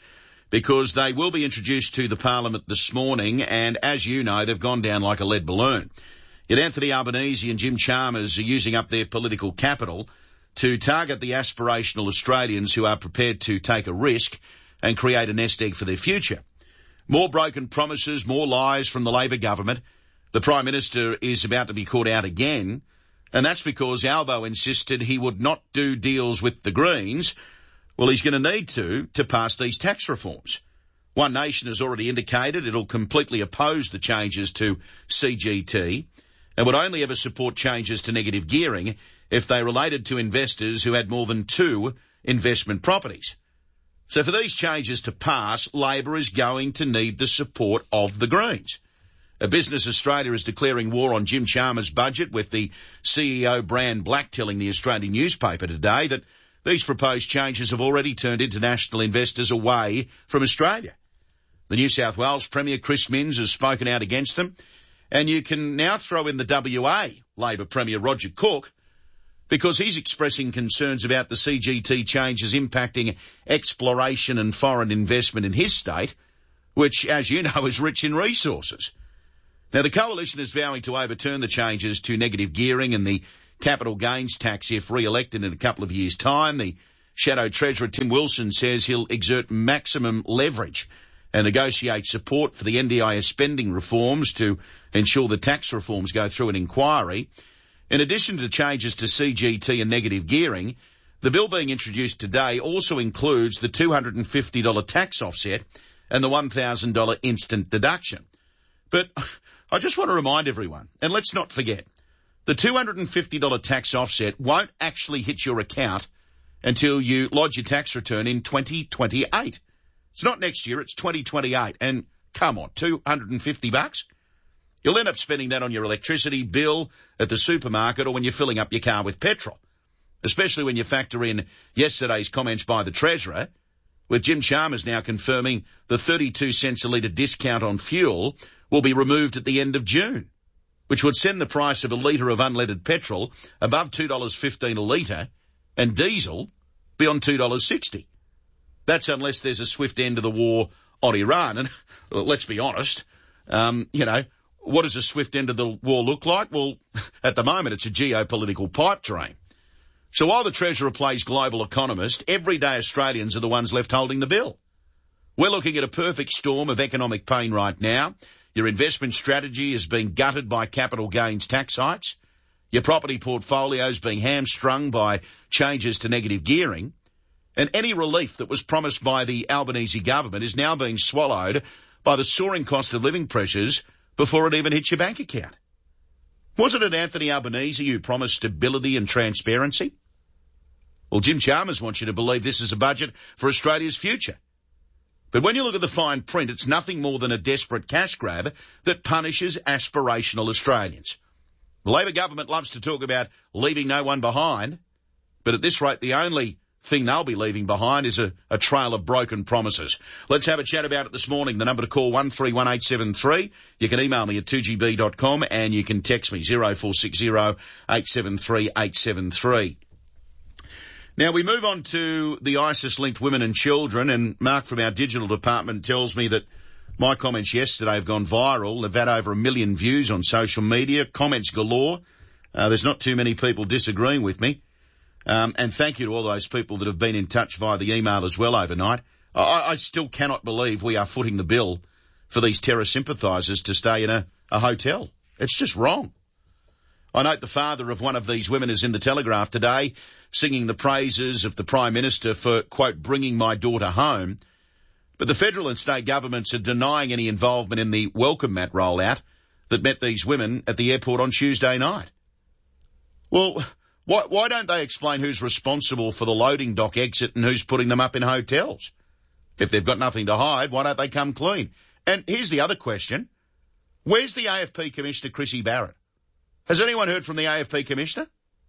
because they will be introduced to the Parliament this morning, and as you know, they've gone down like a lead balloon. Yet Anthony Albanese and Jim Chalmers are using up their political capital to target the aspirational Australians who are prepared to take a risk and create a nest egg for their future. More broken promises, more lies from the Labor government. The Prime Minister is about to be caught out again, and that's because Albo insisted he would not do deals with the Greens. Well, he's going to need to to pass these tax reforms. One Nation has already indicated it'll completely oppose the changes to C G T and would only ever support changes to negative gearing if they related to investors who had more than two investment properties. So for these changes to pass, Labor is going to need the support of the Greens. A Business Australia is declaring war on Jim Chalmers' budget, with the C E O Brand Black telling the Australian newspaper today that these proposed changes have already turned international investors away from Australia. The New South Wales Premier Chris Minns has spoken out against them, and you can now throw in the W A Labor Premier Roger Cook, because he's expressing concerns about the C G T changes impacting exploration and foreign investment in his state, which, as you know, is rich in resources. Now, the Coalition is vowing to overturn the changes to negative gearing and the capital gains tax if re-elected in a couple of years' time. The Shadow Treasurer Tim Wilson says he'll exert maximum leverage and negotiate support for the N D I S spending reforms to ensure the tax reforms go through an inquiry. In addition to changes to C G T and negative gearing, the bill being introduced today also includes the two hundred fifty dollars tax offset and the one thousand dollars instant deduction. But I just want to remind everyone, and let's not forget, the two hundred fifty dollars tax offset won't actually hit your account until you lodge your tax return in twenty twenty-eight. It's not next year, it's twenty twenty-eight. And come on, two hundred fifty bucks? You'll end up spending that on your electricity bill, at the supermarket, or when you're filling up your car with petrol. Especially when you factor in yesterday's comments by the Treasurer, with Jim Chalmers now confirming the thirty-two cents a litre discount on fuel will be removed at the end of June, which would send the price of a litre of unleaded petrol above two dollars fifteen a litre and diesel beyond two dollars sixty. That's unless there's a swift end to the war on Iran. And well, let's be honest, um, you know, what does a swift end of the war look like? Well, at the moment, it's a geopolitical pipe dream. So while the Treasurer plays global economist, everyday Australians are the ones left holding the bill. We're looking at a perfect storm of economic pain right now. Your investment strategy is being gutted by capital gains tax hikes. Your property portfolio is being hamstrung by changes to negative gearing. And any relief that was promised by the Albanese government is now being swallowed by the soaring cost of living pressures before it even hits your bank account. Wasn't it Anthony Albanese who promised stability and transparency? Well, Jim Chalmers wants you to believe this is a budget for Australia's future. But when you look at the fine print, it's nothing more than a desperate cash grab that punishes aspirational Australians. The Labor government loves to talk about leaving no one behind, but at this rate, the only thing they'll be leaving behind is a, a trail of broken promises. Let's have a chat about it this morning. The number to call one three one eight seven three. You can email me at two g b dot com and you can text me zero four six zero eight seven three eight seven three. Now we move on to the ISIS-linked women and children, and Mark from our digital department tells me that my comments yesterday have gone viral. They've had over a million views on social media, comments galore. Uh, there's not too many people disagreeing with me. Um, and thank you to all those people that have been in touch via the email as well overnight. I, I still cannot believe we are footing the bill for these terror sympathisers to stay in a, a hotel. It's just wrong. I note the father of one of these women is in the Telegraph today singing the praises of the Prime Minister for, quote, bringing my daughter home. But the federal and state governments are denying any involvement in the welcome mat rollout that met these women at the airport on Tuesday night. Well, why, why don't they explain who's responsible for the loading dock exit and who's putting them up in hotels? If they've got nothing to hide, why don't they come clean? And here's the other question. Where's the A F P Commissioner, Chrissy Barrett? Has anyone heard from the A F P Commissioner?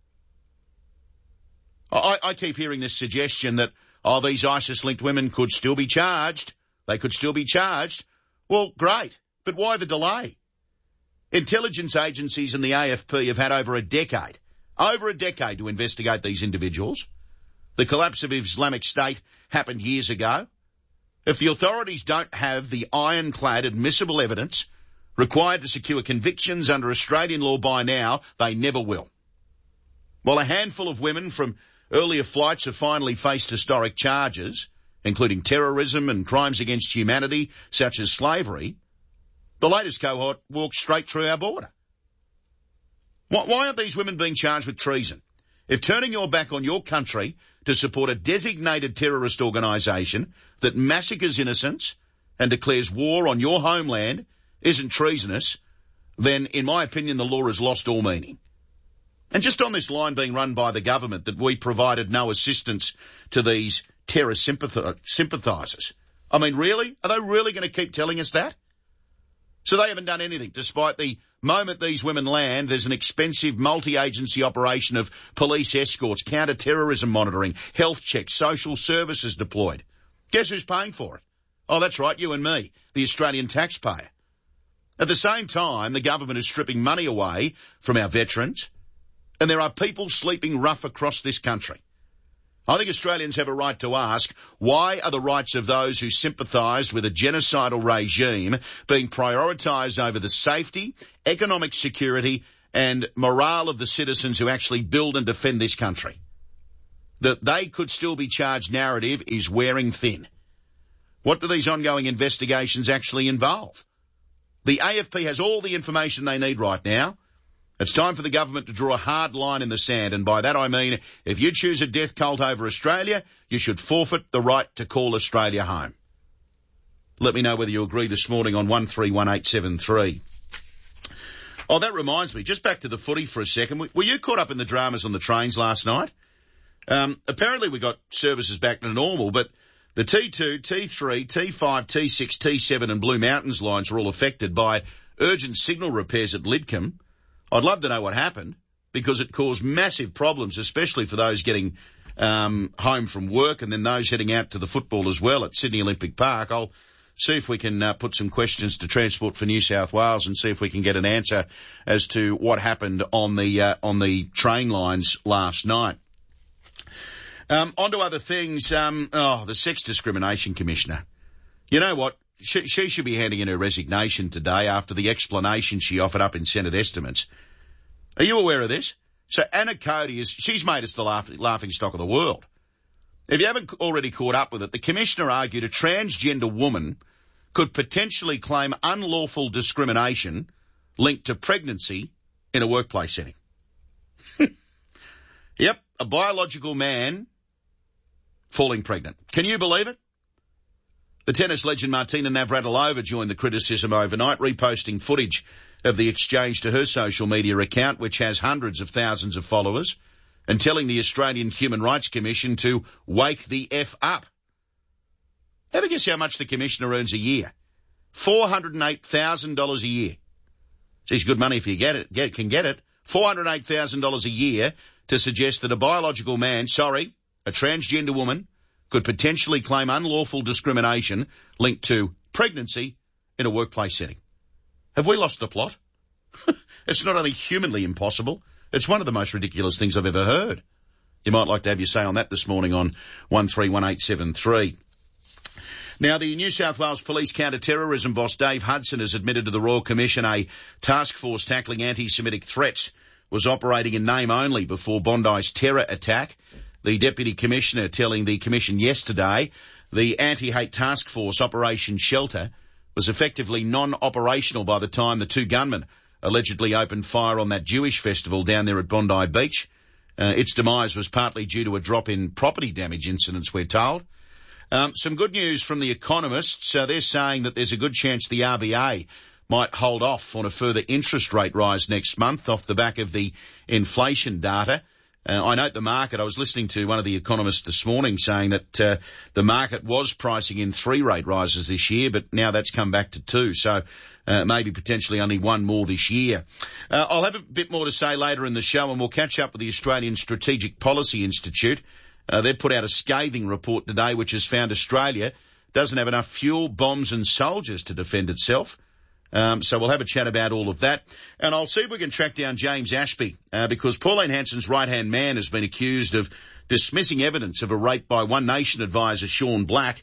I, I keep hearing this suggestion that, oh, these ISIS-linked women could still be charged. They could still be charged. Well, great. But why the delay? Intelligence agencies and the A F P have had over a decade, over a decade to investigate these individuals. The collapse of Islamic State happened years ago. If the authorities don't have the ironclad admissible evidence required to secure convictions under Australian law by now, they never will. While a handful of women from earlier flights have finally faced historic charges, including terrorism and crimes against humanity such as slavery, the latest cohort walked straight through our border. Why aren't these women being charged with treason? If turning your back on your country to support a designated terrorist organisation that massacres innocents and declares war on your homeland isn't treasonous, then in my opinion the law has lost all meaning. And just on this line being run by the government that we provided no assistance to these terror sympath- sympathisers. I mean, really? Are they really going to keep telling us that? So they haven't done anything, despite the moment these women land, there's an expensive multi-agency operation of police escorts, counter-terrorism monitoring, health checks, social services deployed. Guess who's paying for it? Oh, that's right, you and me, the Australian taxpayer. At the same time, the government is stripping money away from our veterans, and there are people sleeping rough across this country. I think Australians have a right to ask, why are the rights of those who sympathised with a genocidal regime being prioritised over the safety, economic security and morale of the citizens who actually build and defend this country? That they could still be charged narrative is wearing thin. What do these ongoing investigations actually involve? The A F P has all the information they need right now. It's time for the government to draw a hard line in the sand, and by that I mean if you choose a death cult over Australia, you should forfeit the right to call Australia home. Let me know whether you agree this morning on one three one eight seven three. Oh, that reminds me, just back to the footy for a second. Were you caught up in the dramas on the trains last night? Um, apparently we got services back to normal, but the T two, T three, T five, T six, T seven and Blue Mountains lines were all affected by urgent signal repairs at Lidcombe. I'd love to know what happened, because it caused massive problems, especially for those getting um, home from work and then those heading out to the football as well at Sydney Olympic Park. I'll see if we can uh, put some questions to Transport for New South Wales and see if we can get an answer as to what happened on the uh, on the train lines last night. Um, on to other things. Um, oh, the Sex Discrimination Commissioner. You know what? She, she should be handing in her resignation today after the explanation she offered up in Senate estimates. Are you aware of this? So Anna Cody, is she's made us the laugh, laughing stock of the world. If you haven't already caught up with it, the Commissioner argued a transgender woman could potentially claim unlawful discrimination linked to pregnancy in a workplace setting. Yep, a biological man falling pregnant. Can you believe it? The tennis legend Martina Navratilova joined the criticism overnight, reposting footage of the exchange to her social media account, which has hundreds of thousands of followers, and telling the Australian Human Rights Commission to wake the F up. Ever guess how much the Commissioner earns a year? four hundred eight thousand dollars a year. Geez, good money if you get it, get, can get it. four hundred eight thousand dollars a year to suggest that a biological man, sorry, a transgender woman, could potentially claim unlawful discrimination linked to pregnancy in a workplace setting. Have we lost the plot? It's not only humanly impossible, it's one of the most ridiculous things I've ever heard. You might like to have your say on that this morning on one three one eight seven three. Now, the New South Wales Police counter-terrorism boss Dave Hudson has admitted to the Royal Commission a task force tackling anti-Semitic threats was operating in name only before Bondi's terror attack. The Deputy Commissioner telling the Commission yesterday the anti-hate task force Operation Shelter was effectively non-operational by the time the two gunmen allegedly opened fire on that Jewish festival down there at Bondi Beach. Uh, its demise was partly due to a drop in property damage incidents, we're told. Um, some good news from the economists. So they're saying that there's a good chance the R B A might hold off on a further interest rate rise next month off the back of the inflation data. Uh, I note the market, I was listening to one of the economists this morning saying that uh, the market was pricing in three rate rises this year, but now that's come back to two, so uh, maybe potentially only one more this year. Uh, I'll have a bit more to say later in the show, and we'll catch up with the Australian Strategic Policy Institute. Uh, they've put out a scathing report today which has found Australia doesn't have enough fuel, bombs and soldiers to defend itself. Um, so we'll have a chat about all of that. And I'll see if we can track down James Ashby, uh, because Pauline Hanson's right-hand man has been accused of dismissing evidence of a rape by One Nation advisor Sean Black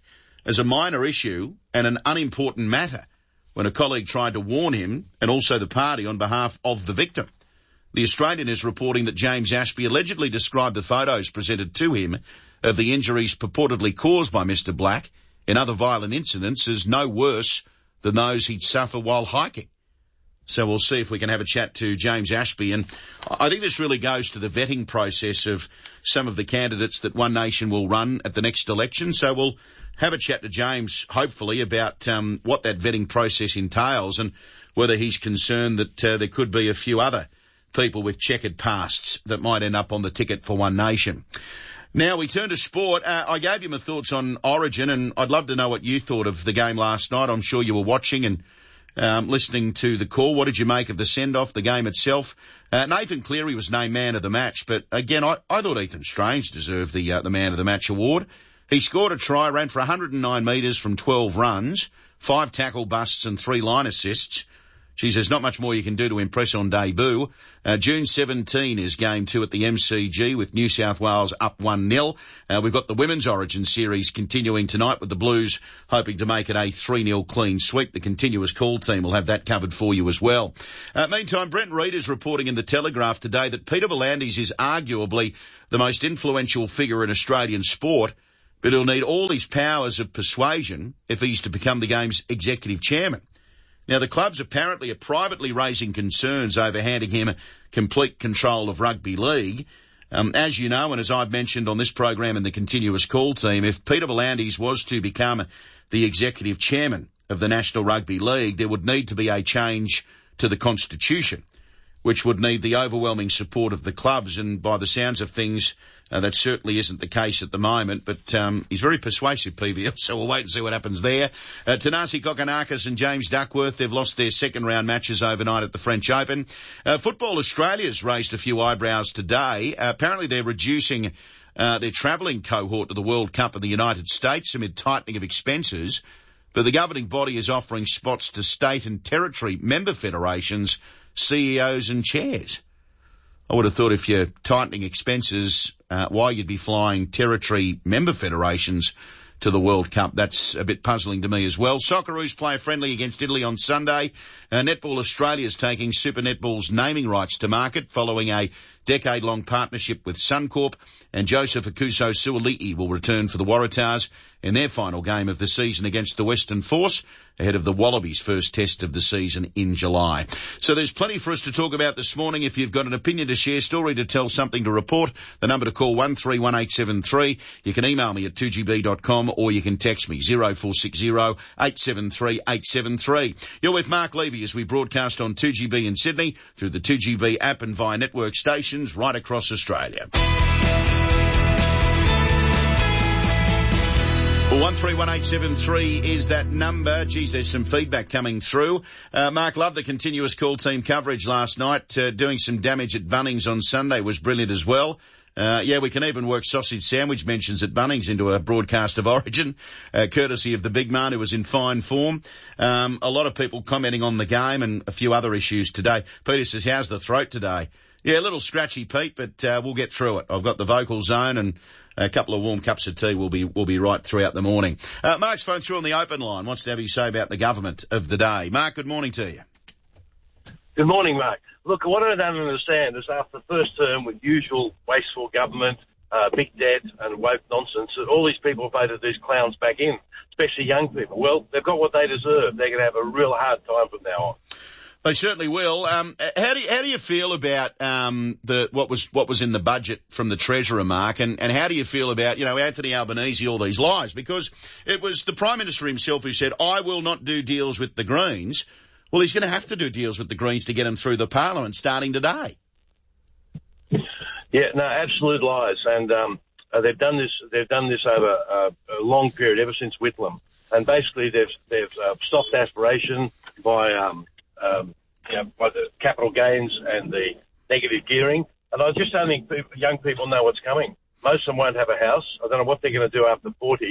as a minor issue and an unimportant matter when a colleague tried to warn him and also the party on behalf of the victim. The Australian is reporting that James Ashby allegedly described the photos presented to him of the injuries purportedly caused by Mister Black in other violent incidents as no worse than those he'd suffer while hiking. So we'll see if we can have a chat to James Ashby. And I think this really goes to the vetting process of some of the candidates that One Nation will run at the next election. So we'll have a chat to James, hopefully, about um, what that vetting process entails and whether he's concerned that uh, there could be a few other people with checkered pasts that might end up on the ticket for One Nation. Now we turn to sport. Uh, I gave you my thoughts on Origin, and I'd love to know what you thought of the game last night. I'm sure you were watching and Um, listening to the call. What did you make of the send-off, the game itself? Uh, Nathan Cleary was named man of the match, but again, I, I thought Ethan Strange deserved the uh, the man of the match award. He scored a try, ran for one hundred nine metres from twelve runs, five tackle busts and three line assists. Geez, there's not much more you can do to impress on debut. Uh, June seventeenth is game two at the M C G with New South Wales up one nil. Uh, we've got the Women's Origin series continuing tonight with the Blues hoping to make it a three nil clean sweep. The continuous call team will have that covered for you as well. Uh, meantime, Brent Reid is reporting in the Telegraph today that Peter V'landys is arguably the most influential figure in Australian sport, but he'll need all his powers of persuasion if he's to become the game's executive chairman. Now, the clubs apparently are privately raising concerns over handing him complete control of rugby league. Um, as you know, and as I've mentioned on this program in the continuous call team, if Peter V'landys was to become the executive chairman of the National Rugby League, there would need to be a change to the constitution, which would need the overwhelming support of the clubs. And by the sounds of things, uh, that certainly isn't the case at the moment. But um, he's very persuasive, P V L, so we'll wait and see what happens there. Uh, Tanasi Kokonakis and James Duckworth, they've lost their second-round matches overnight at the French Open. Uh, Football Australia's raised a few eyebrows today. Uh, apparently they're reducing uh, their travelling cohort to the World Cup in the United States amid tightening of expenses. But the governing body is offering spots to state and territory member federations, C E Os and chairs. I would have thought if you're tightening expenses, uh, why you'd be flying territory member federations to the World Cup. That's a bit puzzling to me as well. Socceroos play a friendly against Italy on Sunday. Uh, Netball Australia is taking Super Netball's naming rights to market following a decade-long partnership with Suncorp, and Joseph Akuso Suoli'i will return for the Waratahs in their final game of the season against the Western Force ahead of the Wallabies' first test of the season in July. So there's plenty for us to talk about this morning. If you've got an opinion to share, story to tell, something to report, the number to call one three one eight seven three. You can email me at two g b dot com or you can text me zero four six zero eight seven three eight seven three. You're with Mark Levy as we broadcast on two G B in Sydney through the two G B app and via network stations right across Australia. Well, one three one eight seven three is that number. Geez, there's some feedback coming through. Uh, Mark, loved the continuous call team coverage last night. Uh, doing some damage at Bunnings on Sunday was brilliant as well. Uh, yeah, we can even work sausage sandwich mentions at Bunnings into a broadcast of Origin, uh, courtesy of the big man who was in fine form. Um, a lot of people commenting on the game and a few other issues today. Peter says, how's the throat today? Yeah, a little scratchy, Pete, but uh, we'll get through it. I've got the vocal zone and a couple of warm cups of tea will be will be right throughout the morning. Uh, Mark's phone through on the open line. Wants to have his say about the government of the day. Mark, good morning to you. Good morning, Mark. Look, what I don't understand is after the first term with usual wasteful government, uh, big debt and woke nonsense, that all these people voted these clowns back in, especially young people. Well, they've got what they deserve. They're going to have a real hard time from now on. They certainly will. Um, how do you, how do you feel about um, the what was what was in the budget from the Treasurer, Mark, and, and how do you feel about, you know, Anthony Albanese, all these lies? Because it was the Prime Minister himself who said, I will not do deals with the Greens. Well, he's going to have to do deals with the Greens to get them through the Parliament starting today. Yeah, no, absolute lies, and um, uh, they've done this. They've done this over uh, a long period, ever since Whitlam, and basically they've they've uh, stopped aspiration by. Um, Um, you know, by the capital gains and the negative gearing. And I just don't think people, young people know what's coming. Most of them won't have a house. I don't know what they're going to do after forty.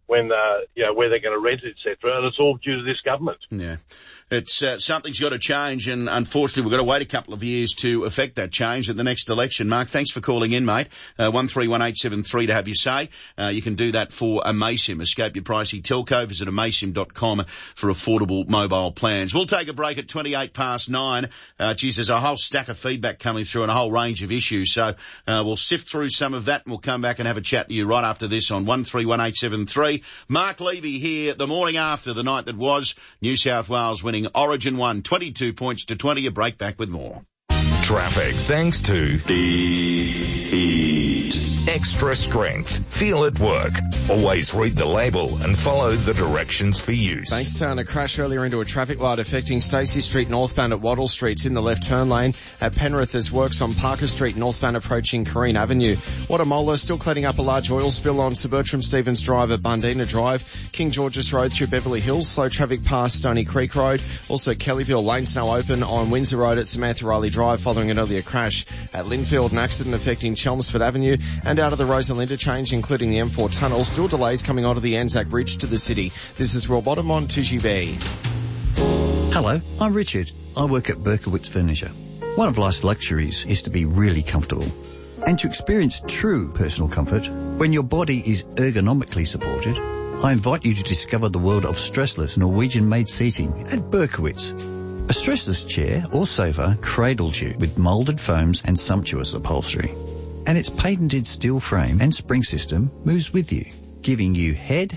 when uh, you know where they're going to rent it, et cetera. And it's all due to this government. Yeah. It's, uh, something's got to change, and unfortunately we've got to wait a couple of years to affect that change at the next election. Mark, thanks for calling in, mate. Uh, one three one eight seven three to have your say. Uh, you can do that for Amaysim. Escape your pricey telco. Visit amaysim dot com for affordable mobile plans. We'll take a break at twenty-eight past nine. Uh, geez, there's a whole stack of feedback coming through and a whole range of issues. So, uh, we'll sift through some of that and we'll come back and have a chat to you right after this on one three one eight seven three. Mark Levy here the morning after the night that was. New South Wales winning Origin one, twenty-two points to twenty. A break, back with more. Traffic thanks to the Heat. Extra strength. Feel it work. Always read the label and follow the directions for use. Bankstown, a crash earlier into a traffic light affecting Stacey Street northbound at Wattle Street's in the left turn lane. At Penrith, there's works on Parker Street northbound approaching Careen Avenue. Watamolla still cleaning up a large oil spill on Sir Bertram Stevens Drive at Bundina Drive. King George's Road through Beverly Hills. Slow traffic past Stony Creek Road. Also Kellyville Lane's now open on Windsor Road at Samantha Riley Drive following an earlier crash. At Linfield, an accident affecting Chelmsford Avenue and out of the Roseland interchange, including the M four tunnel. Still delays coming onto the Anzac Bridge to the city. This is Will Bottom on two G B. Hello, I'm Richard. I work at Berkowitz Furniture. One of life's luxuries is to be really comfortable and to experience true personal comfort when your body is ergonomically supported. I invite you to discover the world of stressless Norwegian-made seating at Berkowitz. A stressless chair or sofa cradles you with moulded foams and sumptuous upholstery. And its patented steel frame and spring system moves with you, giving you head,